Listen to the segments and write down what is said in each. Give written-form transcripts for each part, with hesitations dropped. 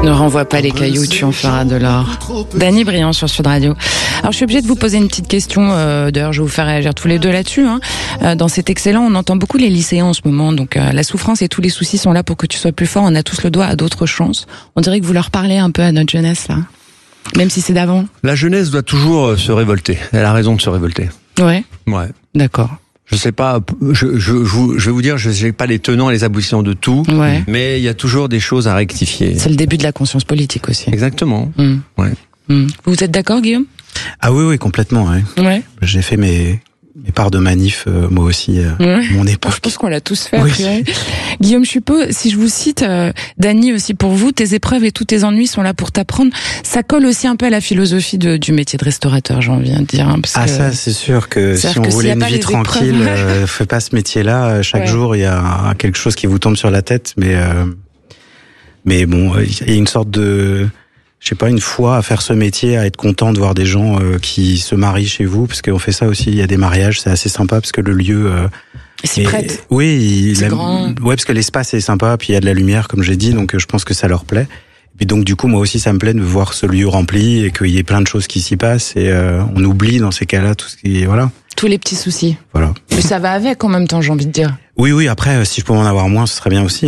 Ne renvoie pas les cailloux, tu en feras de l'or. Dany Briand sur Sud Radio. Alors je suis obligée de vous poser une petite question, d'ailleurs je vais vous faire réagir tous les deux là-dessus. Dans cet excellent, on entend beaucoup les lycéens en ce moment, donc la souffrance et tous les soucis sont là pour que tu sois plus fort, on a tous le droit à d'autres chances. On dirait que vous leur parlez un peu à notre jeunesse là, même si c'est d'avant. La jeunesse doit toujours se révolter, elle a raison de se révolter. Ouais. D'accord. Je sais pas, je vais vous dire, je sais pas les tenants et les aboutissants de tout, mais il y a toujours des choses à rectifier. C'est le début de la conscience politique aussi. Exactement. Vous êtes d'accord, Guillaume ? Ah oui, complètement. Ouais. J'ai fait mes parts de manif, moi aussi, mon époque. Je pense qu'on l'a tous fait. Oui. Guillaume Chupot, si je vous cite, Dany aussi pour vous, tes épreuves et tous tes ennuis sont là pour t'apprendre. Ça colle aussi un peu à la philosophie du métier de restaurateur, j'ai envie de dire. Parce que ça, c'est sûr que si on voulait une vie tranquille, fait pas ce métier-là. Chaque jour, il y a quelque chose qui vous tombe sur la tête, mais bon, il y a une sorte de, je sais pas, une foi à faire ce métier, à être content de voir des gens qui se marient chez vous, parce qu'on fait ça aussi, il y a des mariages, c'est assez sympa, parce que le lieu... c'est prête. Oui, c'est grand. Ouais, parce que l'espace est sympa, puis il y a de la lumière, comme j'ai dit, donc je pense que ça leur plaît. Et donc du coup, moi aussi, ça me plaît de voir ce lieu rempli, et qu'il y ait plein de choses qui s'y passent, et on oublie dans ces cas-là tout ce qui... Voilà. Tous les petits soucis. Voilà. Mais ça va avec en même temps, j'ai envie de dire. Oui, après, si je pouvais en avoir moins, ce serait bien aussi.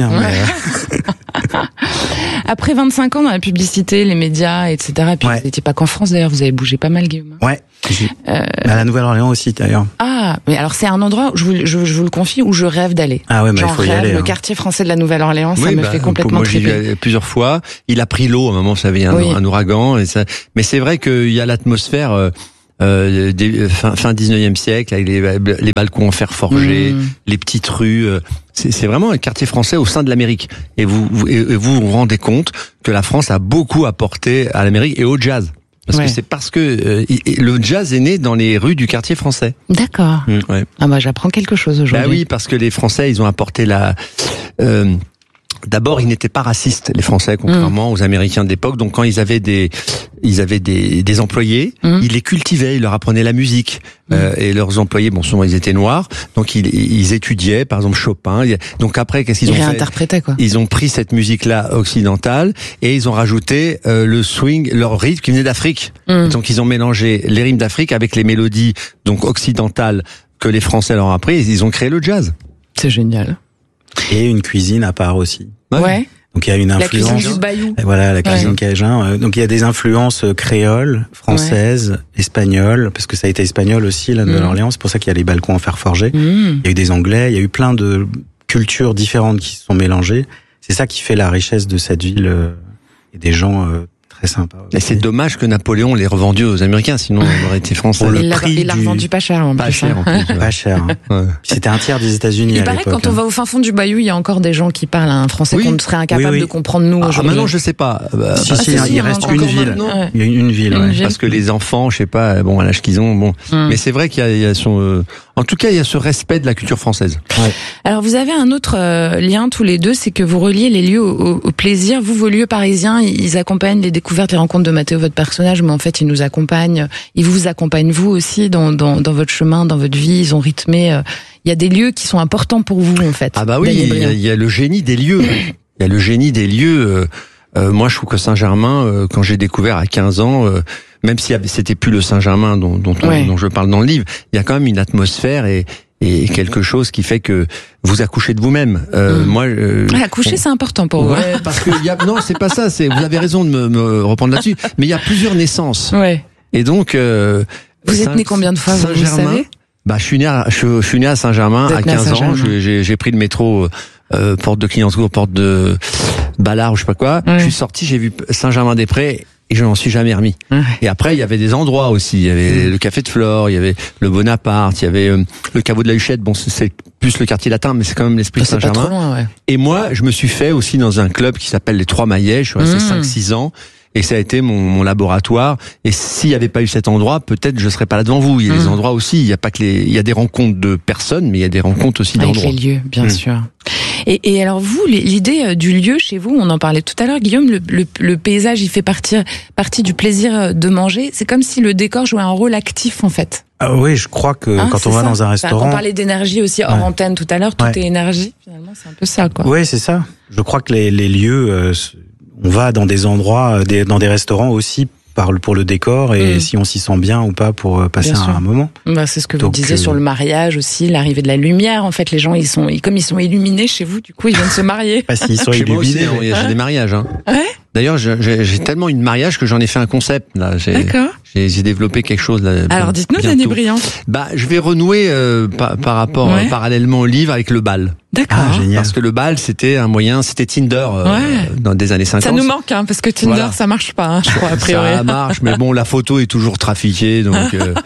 Après 25 ans dans la publicité, les médias, etc. Et puis vous n'étiez pas qu'en France d'ailleurs, vous avez bougé pas mal, Guillaume. Ouais. À la Nouvelle-Orléans aussi d'ailleurs. Ah, mais alors c'est un endroit où je vous le confie où je rêve d'aller. Ah ouais, mais il faut y aller. Le quartier français de la Nouvelle-Orléans, ça me fait complètement triper. Moi j'y vais plusieurs fois. Il a pris l'eau à un moment, ça avait un ouragan. Mais c'est vrai qu'il y a l'atmosphère. Fin 19e siècle, avec les balcons en fer forgé, les petites rues. C'est vraiment un quartier français au sein de l'Amérique. Et vous vous rendez compte que la France a beaucoup apporté à l'Amérique et au jazz. Parce que le jazz est né dans les rues du quartier français. D'accord. Ah bah j'apprends quelque chose aujourd'hui. Bah oui, parce que les Français, ils ont apporté d'abord, ils n'étaient pas racistes, les Français, contrairement aux Américains de l'époque. Donc, quand ils avaient des employés, ils les cultivaient, ils leur apprenaient la musique. Et leurs employés, bon, souvent ils étaient noirs, donc ils étudiaient, par exemple Chopin. Donc après, qu'est-ce qu'ils ont fait ? Ils réinterprétaient, quoi. Ils ont pris cette musique-là occidentale et ils ont rajouté le swing, leur rythme qui venait d'Afrique. Donc ils ont mélangé les rythmes d'Afrique avec les mélodies donc occidentales que les Français leur ont appris. Et ils ont créé le jazz. C'est génial. Et une cuisine à part aussi. Ouais. Donc il y a une influence. La cuisine du Bayou. Voilà, la cuisine cajun. Donc il y a des influences créoles, françaises, espagnoles, parce que ça a été espagnol aussi, la Nouvelle-Orléans. C'est pour ça qu'il y a les balcons en fer forgé. Il y a eu des Anglais, il y a eu plein de cultures différentes qui se sont mélangées. C'est ça qui fait la richesse de cette ville et des gens très sympas. Et c'est dommage que Napoléon l'ait revendu aux Américains, sinon on aurait été français. Il l'a revendu pas cher en plus. Pas cher. C'était un tiers des États-Unis à l'époque. Il paraît que quand on va au fin fond du Bayou, il y a encore des gens qui parlent un français qu'on serait incapable de comprendre nous aujourd'hui. Maintenant, je sais pas. Il reste une ville. Il y a une ville. Parce que les enfants, je sais pas, bon, à l'âge qu'ils ont, bon. Mais c'est vrai qu'il y a en tout cas, il y a ce respect de la culture française. Alors, vous avez un autre lien tous les deux, c'est que vous reliez les lieux au plaisir. Vous, vos lieux parisiens, ils accompagnent les découvertes et rencontres de Mathéo, votre personnage, mais en fait, ils nous accompagnent. Ils vous accompagnent vous aussi dans votre chemin, dans votre vie. Ils ont rythmé. Il y a des lieux qui sont importants pour vous, en fait. Ah bah oui, il y a le génie des lieux. Il y a le génie des lieux. Moi, je trouve que Saint-Germain, quand j'ai découvert à 15 ans, même si c'était plus le Saint-Germain dont je parle dans le livre, il y a quand même une atmosphère et quelque chose qui fait que vous accouchez de vous-même. Moi, accoucher, c'est important pour vous. Ouais, parce que non, c'est pas ça. Vous avez raison de me reprendre là-dessus. Mais il y a plusieurs naissances. Ouais. Et donc, vous êtes né combien de fois, vous savez? Bah, je suis né à Saint-Germain à 15 ans. J'ai pris le métro. Porte de Clignancourt, porte de Ballard ou je sais pas quoi. Je suis sorti, j'ai vu Saint-Germain-des-Prés et je n'en suis jamais remis. Et après, il y avait des endroits aussi. Il y avait le Café de Flore, il y avait le Bonaparte, il y avait le caveau de la Huchette. Bon, c'est plus le quartier latin, mais c'est quand même l'esprit de Saint-Germain. C'est pas trop loin, Et moi, je me suis fait aussi dans un club qui s'appelle les Trois Maillets. Je suis resté 5-6 ans. Et ça a été mon laboratoire. Et s'il n'y avait pas eu cet endroit, peut-être je serais pas là devant vous. Il y a des endroits aussi. Il y a pas que il y a des rencontres de personnes, mais il y a des rencontres aussi d'endroits. Avec les lieux, bien sûr. Et alors vous, l'idée du lieu chez vous, on en parlait tout à l'heure, Guillaume, le paysage, il fait partie du plaisir de manger. C'est comme si le décor jouait un rôle actif, en fait. Ah oui, je crois que quand on va dans un restaurant... On parlait d'énergie aussi hors antenne tout à l'heure, tout est énergie. Finalement, c'est un peu ça, quoi. Oui, c'est ça. Je crois que les lieux on va dans des endroits, dans des restaurants aussi pour le décor et si on s'y sent bien ou pas pour passer un moment. Bah, c'est ce que vous disiez sur le mariage aussi, l'arrivée de la lumière. En fait, les gens, comme ils sont illuminés chez vous, du coup, ils viennent se marier. Pas s'ils sont illuminés. J'ai des mariages. Hein. Ouais. D'ailleurs, j'ai tellement eu de mariages que j'en ai fait un concept. Là, d'accord. J'ai développé quelque chose. Là, alors, dites-nous, Dany Briand. Bah, je vais renouer par rapport parallèlement au livre avec le bal. D'accord. Génial. Parce que le bal, c'était un moyen, c'était Tinder dans des années 50. Ça nous manque, parce que Tinder, ça marche pas, je crois, a priori. Ça marche, mais bon, la photo est toujours trafiquée, donc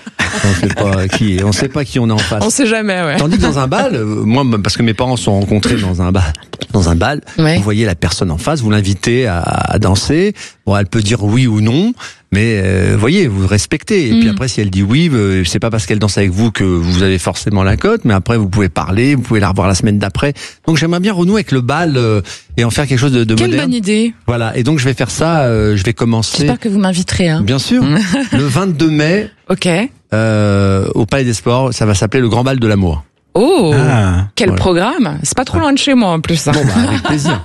on sait pas qui on est en face. On sait jamais, ouais. Tandis que dans un bal, moi, parce que mes parents se sont rencontrés dans un bal, vous voyez la personne en face, vous l'invitez à danser. Bon, elle peut dire oui ou non, mais voyez, vous respectez. Et puis après, si elle dit oui, c'est pas parce qu'elle danse avec vous que vous avez forcément la cote, mais après, vous pouvez parler, vous pouvez la revoir la semaine d'après. Donc j'aimerais bien renouer avec le bal et en faire quelque chose de moderne. Quelle bonne idée. Voilà, et donc je vais faire ça, je vais commencer. J'espère que vous m'inviterez. Hein. Bien sûr. Le 22 mai. Ok. Au Palais des Sports, ça va s'appeler le Grand Bal de l'amour. Oh, quel programme. C'est pas trop loin de chez moi en plus. Hein. Bon, bah, avec plaisir.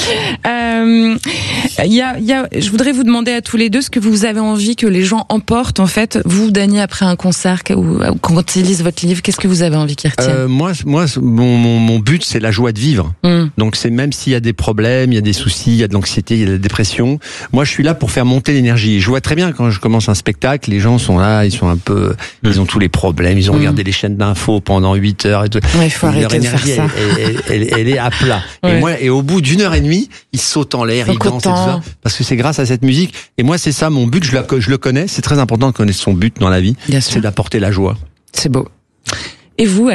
Je voudrais vous demander à tous les deux ce que vous avez envie que les gens emportent en fait. Vous, Dany, après un concert ou quand ils lisent votre livre, qu'est-ce que vous avez envie qu'ils retiennent? Moi, mon but, c'est la joie de vivre. Donc c'est même s'il y a des problèmes, il y a des soucis, il y a de l'anxiété, il y a de la dépression. Moi, je suis là pour faire monter l'énergie. Je vois très bien quand je commence un spectacle, les gens sont là, ils sont un peu, ils ont tous les problèmes, ils ont regardé les chaînes d'infos pendant 8 heures et tout. Ouais, il faut arrêter de faire ça. Elle est à plat. Ouais. Et au bout d'1h30, ils sautent en l'air, ils dansent et tout ça. Parce que c'est grâce à cette musique. Et moi, c'est ça mon but. Je le connais. C'est très important de connaître son but dans la vie. C'est d'apporter la joie. C'est beau. Et vous,